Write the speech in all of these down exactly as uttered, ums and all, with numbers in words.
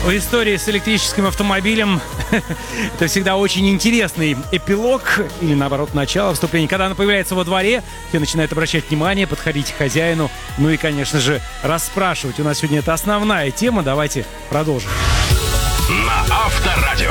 Истории с электрическим автомобилем это всегда очень интересный эпилог или, наоборот, начало вступления. Когда она появляется во дворе, все начинают обращать внимание, подходить к хозяину, ну и, конечно же, расспрашивать. У нас сегодня это основная тема. Давайте продолжим. На Авторадио.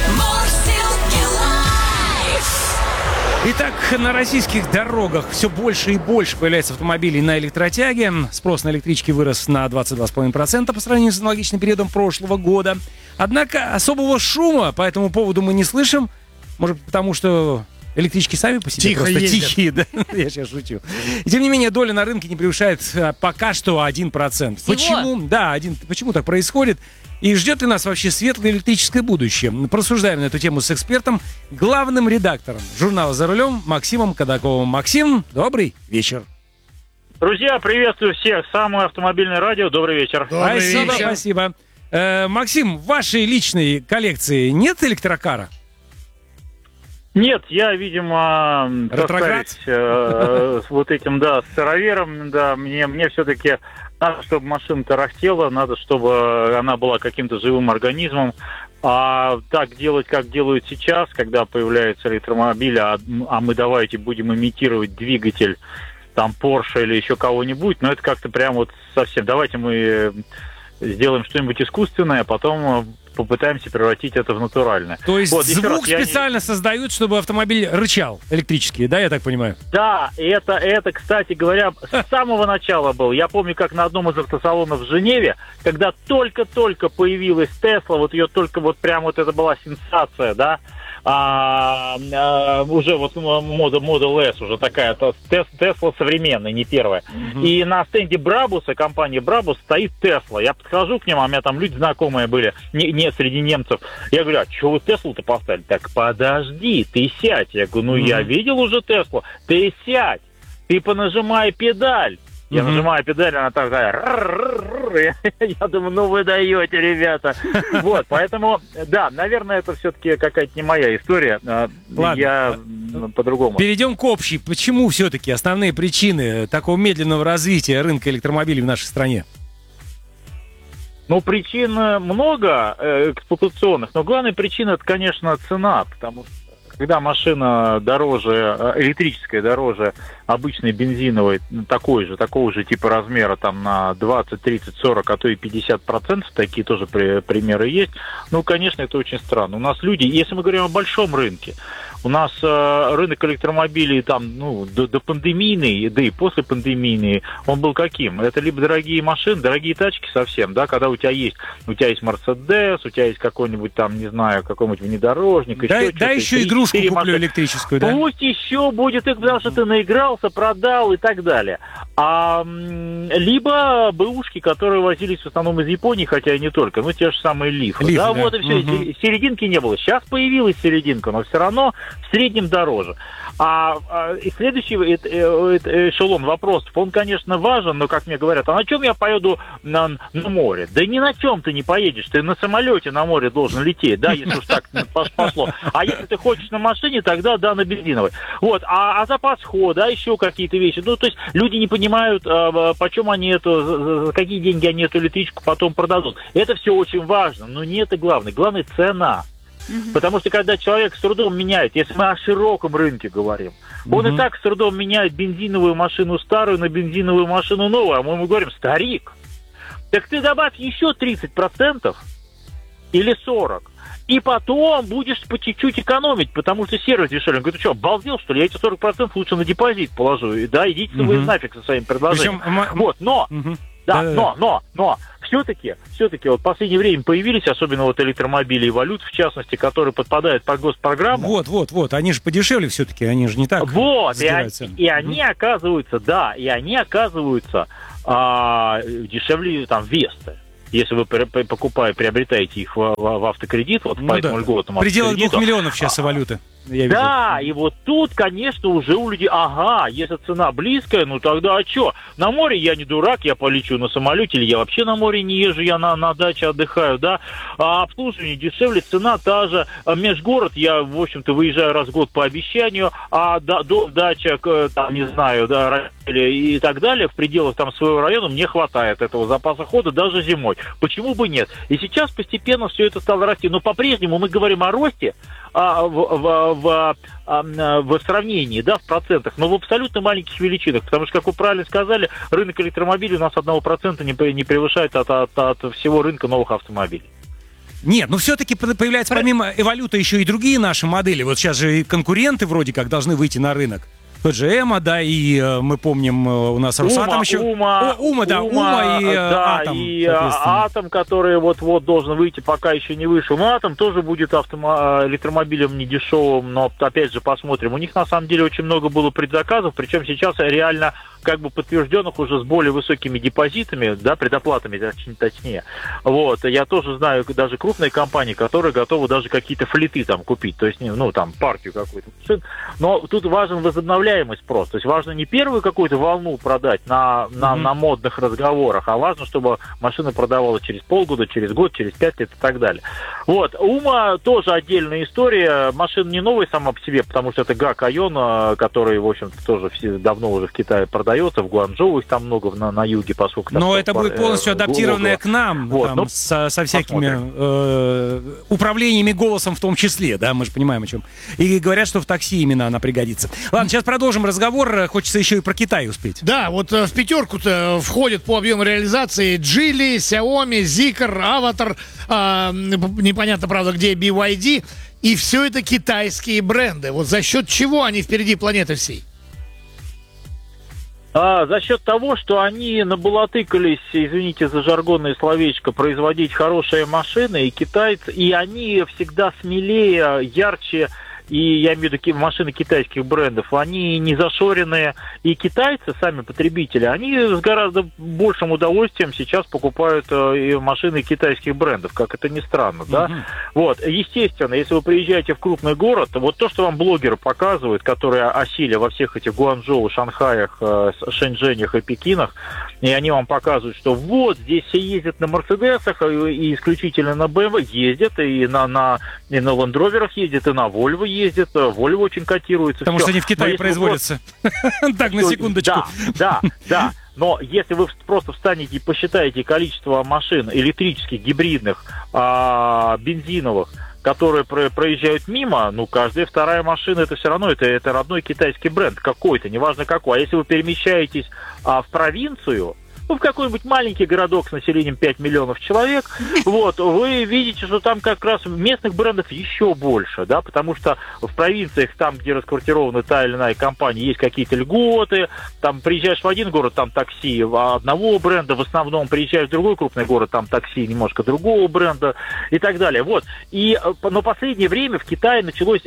Итак, на российских дорогах все больше и больше появляется автомобилей на электротяге. Спрос на электрички вырос на двадцать два целых пять десятых процента по сравнению с аналогичным периодом прошлого года. Однако особого шума по этому поводу мы не слышим. Может, потому что электрички сами по себе Тихо просто ездят. тихие, да? Я сейчас шучу. И, тем не менее, доля на рынке не превышает а, пока что один процент. Всего? Почему? Да, один. Почему так происходит? И ждет ли нас вообще светлое электрическое будущее? Порассуждаем на эту тему с экспертом, главным редактором журнала «За рулем» Максимом Кадаковым. Максим, добрый вечер. Друзья, приветствую всех. Самое автомобильное радио. Добрый вечер. Добрый Спасибо, вечер. спасибо. Э, Максим, в вашей личной коллекции нет электрокара? Нет, я, видимо, Ретроград? состарюсь, э, с вот этим, да, старовером, да, мне, мне все-таки надо, чтобы машина тарахтела, надо, чтобы она была каким-то живым организмом. А так делать, как делают сейчас, когда появляются электромобили, а, а мы давайте будем имитировать двигатель там Porsche или еще кого-нибудь, но это как-то прям вот совсем. Давайте мы сделаем что-нибудь искусственное, а потом попытаемся превратить это в натуральное. То есть Вот, еще звук раз, я не- специально создают, чтобы автомобиль рычал электрический, да, я так понимаю? Да, это, это, кстати говоря, с самого начала был. Я помню, как на одном из автосалонов в Женеве, когда только-только появилась Тесла, вот ее только вот прям вот это была сенсация, да, а, а, уже вот мода Model S уже такая, то Тес- Тесла современная, не первая. Мгм. И на стенде Брабуса, компании Брабус, стоит Тесла. Я подхожу к ним, а у меня там люди знакомые были, не, не среди немцев. Я говорю, а что вы Теслу-то поставили? Так подожди, ты сядь. Я говорю, ну я Мгм. видел уже Теслу. Ты сядь, ты понажимай педаль. Я Мгм. нажимаю педаль, она такая... «Р-р-р-р». Я думаю, ну вы даете, ребята. Вот, поэтому, да, наверное, это все-таки какая-то не моя история. А, Ладно. Я м, по-другому. Перейдем к общей. Почему все-таки основные причины такого медленного развития рынка электромобилей в нашей стране? Ну, причин много э, эксплуатационных, но главная причина, это, конечно, цена, потому что когда машина дороже, э, электрическая дороже обычной бензиновой, ну, такой же, такого же типа размера, там на двадцать, тридцать, сорок, а то и пятьдесят процентов, такие тоже при- примеры есть, ну, конечно, это очень странно. У нас люди, если мы говорим о большом рынке, у нас э, рынок электромобилей там, ну, до, до пандемийный, да и после пандемийный, он был каким? Это либо дорогие машины, дорогие тачки совсем, да, когда у тебя есть, у тебя есть Мерседес, у тебя есть какой-нибудь там, не знаю, какой-нибудь внедорожник, Да, еще да что-то, еще три- игрушку четыре куплю машины. электрическую, да? Пусть еще будет, их, потому что ты наигрался, продал и так далее. А, м, либо бэушки, которые возились в основном из Японии, хотя и не только, ну, те же самые лифы. Лифы, да, да. вот и все. Мгм. Серединки не было. Сейчас появилась серединка, но все равно в среднем дороже. А, а, и следующий э- э- э- эшелон вопросов, он, конечно, важен, но, как мне говорят, а на чем я поеду на, на море? Да ни на чем ты не поедешь, ты на самолете на море должен лететь, да, если уж так пошло. А если ты хочешь на машине, тогда, да, на бензиновой. Вот, а, а запас хода, а еще какие-то вещи. Ну, то есть люди не понимают, а, почем они эту, за, за какие деньги они эту электричку потом продадут. Это все очень важно, но не это главное. Главное – цена. Потому что когда человек с трудом меняет, если мы о широком рынке говорим, он Мгм. и так с трудом меняет бензиновую машину старую на бензиновую машину новую, а мы ему говорим, старик, так ты добавь еще тридцать процентов или сорок процентов, и потом будешь по чуть-чуть экономить, потому что сервис дешевле. Он говорит, ты что, обалдел, что ли? Я эти сорок процентов лучше на депозит положу. И, да, идите вы Мгм. нафиг со своим предложением. Причем, м- Вот, но... Мгм. Да, Да-да-да. но, но, но, все-таки, все-таки вот в последнее время появились, особенно вот электромобили и валют, в частности, которые подпадают под госпрограмму. Вот, вот, вот. Они же подешевле все-таки, они же не так Вот, и, они, задираются. и они оказываются, да, и они оказываются а, дешевле, там, Весты. Если вы при- при- покупаете, приобретаете их в, в- в автокредит, вот Ну по этому да. льготному В пределах автокредиту, двух миллионов сейчас и валюты. Я Да, вижу. и вот тут, конечно, уже у людей, ага, если цена близкая, ну тогда а что? На море я не дурак, я полечу на самолете, или я вообще на море не езжу, я на, на даче отдыхаю, да, а обслуживание дешевле, цена та же, а межгород я, в общем-то, выезжаю раз в год по обещанию, а да, до, дача, там, не знаю, да, и так далее, в пределах там своего района мне хватает этого запаса хода даже зимой. Почему бы нет? И сейчас постепенно все это стало расти, но по-прежнему мы говорим о росте, а, в, в, в, а, в сравнении, да, в процентах, но в абсолютно маленьких величинах, потому что, как вы правильно сказали, рынок электромобилей у нас одного процента не, не превышает от, от, от всего рынка новых автомобилей. Нет, но все-таки появляются помимо Эволюта еще и другие наши модели. Вот сейчас же и конкуренты вроде как должны выйти на рынок. Тот же Эма, да, и э, мы помним, э, у нас Росатом Ума, еще. Ума, О, Ума, да, Ума, и э, да, Атом. и Атом, который вот-вот должен выйти, пока еще не вышел. Но Атом тоже будет автомо- электромобилем недешевым, но опять же посмотрим. У них на самом деле очень много было предзаказов, причем сейчас реально как бы подтвержденных уже с более высокими депозитами, да, предоплатами, точнее, точнее. Вот, я тоже знаю даже крупные компании, которые готовы даже какие-то флиты там купить, то есть, ну, там, партию какую-то машин. Но тут важен возобновляемый спрос, то есть важно не первую какую-то волну продать на, на, mm-hmm. на модных разговорах, а важно, чтобы машина продавалась через полгода, через год, через пять лет и так далее. Вот, Ума тоже отдельная история, машина не новая сама по себе, потому что это ГАК Айон, который, в общем-то, тоже все, давно уже в Китае продается, в Гуанчжоу их там много на, на юге, поскольку... Но это будет полностью адаптированное к нам, вот, там, ну, со, со всякими э, управлениями голосом в том числе, да, мы же понимаем, о чем. И говорят, что в такси именно она пригодится. Ладно, сейчас продолжим разговор, хочется еще и про Китай успеть. Да, вот в пятерку-то входят по объему реализации Geely, Xiaomi, Zeekr, Avatar, э, непонятно, правда, где би вай ди, и все это китайские бренды. Вот за счет чего они впереди планеты всей? А, за счет того, что они набалатыкались, извините за жаргонное словечко, производить хорошие машины, и китайцы, и они всегда смелее, ярче, и я имею в виду машины китайских брендов, они не зашоренные, и китайцы, сами потребители, они с гораздо большим удовольствием сейчас покупают э, машины китайских брендов, как это ни странно, да. Uh-huh. Вот, естественно, если вы приезжаете в крупный город, вот то, что вам блогеры показывают, которые осели во всех этих Гуанчжоу, Шанхаях, э, Шэньчжэнях и Пекинах, и они вам показывают, что вот, здесь все ездят на Мерседесах, и, и исключительно на бэ эм вэ ездят, и на, на, и на Land Rover'ах ездят, и на Volvo ездят, ездит, Volvo очень котируется. Потому все. что они в Китае производятся. Так, на секундочку. Да, да, да. Но если вы просто встанете и посчитаете количество машин электрических, гибридных, бензиновых, которые проезжают мимо, ну, каждая вторая машина, это все равно, это, это родной китайский бренд какой-то, неважно какой. А если вы перемещаетесь а, в провинцию, ну, в какой-нибудь маленький городок с населением пять миллионов человек, вот, вы видите, что там как раз местных брендов еще больше, да, потому что в провинциях, там, где расквартирована та или иная компания, есть какие-то льготы, там приезжаешь в один город, там такси одного бренда, в основном приезжаешь в другой крупный город, там такси немножко другого бренда и так далее, вот. И, но в последнее время в Китае началось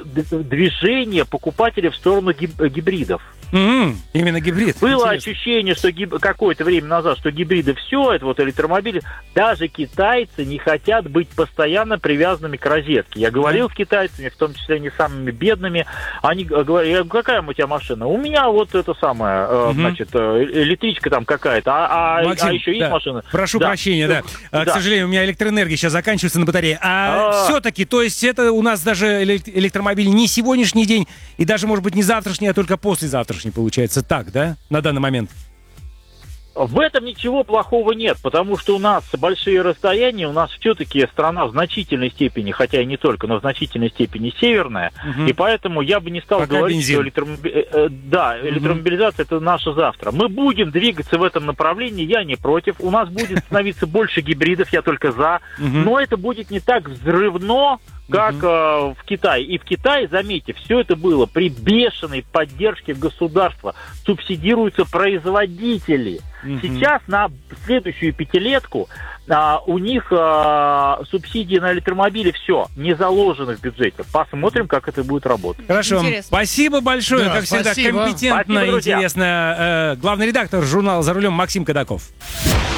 движение покупателей в сторону гибридов. Mm-hmm. Именно гибрид. Было Интересно. ощущение, что гиб... какое-то время назад, что гибриды все, это вот электромобили, даже китайцы не хотят быть постоянно привязанными к розетке. Я говорил mm-hmm. с китайцами, в том числе не самыми бедными, они говорят, какая у тебя машина? У меня вот это самое, mm-hmm. значит, электричка там какая-то, а, а, Максим, а еще да. есть машина? Прошу да. прощения, да. да. К сожалению, у меня электроэнергия сейчас заканчивается на батарее. А, а все-таки, то есть это у нас даже электромобиль не сегодняшний день, и даже, может быть, не завтрашний, а только послезавтрашний. Получается так, да, на данный момент? В этом ничего плохого нет, потому что у нас большие расстояния, у нас все-таки страна в значительной степени, хотя и не только, но в значительной степени северная, угу. и поэтому я бы не стал Пока говорить, бензин. что электромоби... э, да, электромобилизация угу. это наше завтра. Мы будем двигаться в этом направлении, я не против, у нас будет становиться больше гибридов, я только за, угу. но это будет не так взрывно, как uh-huh. э, в Китае. И в Китае, заметьте, все это было при бешеной поддержке государства. Субсидируются производители. Uh-huh. Сейчас на следующую пятилетку а, у них а, субсидии на электромобили все не заложены в бюджете. Посмотрим, как это будет работать. Хорошо. Интересно. Спасибо большое. Да, как спасибо. всегда, компетентно, спасибо, интересно. Э, главный редактор журнала «За рулем» Максим Кадаков.